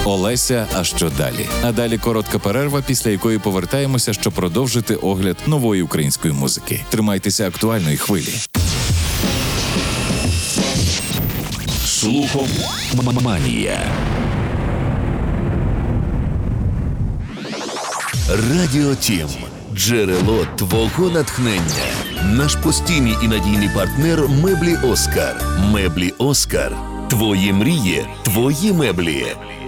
Олеся, а що далі? А далі коротка перерва, після якої повертаємося, щоб продовжити огляд нової української музики. Тримайтеся актуальної хвилі. Слухоманія. Радіо Тім. Джерело твого натхнення. Наш постійний і надійний партнер Меблі Оскар. Меблі Оскар. Твої мрії, твої меблі.